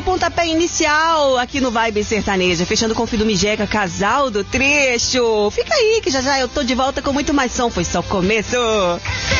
pontapé inicial aqui no Vibe Sertaneja, fechando com Fido Mijeca, Casal do Trecho. Fica aí que já já eu tô de volta com muito mais som, foi só o começo.